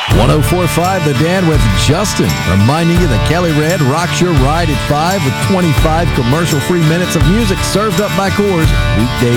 104.5 The Dan with Justin, reminding you that Kelly Red rocks your ride at 5 with 25 commercial-free minutes of music served up by Coors weekdays.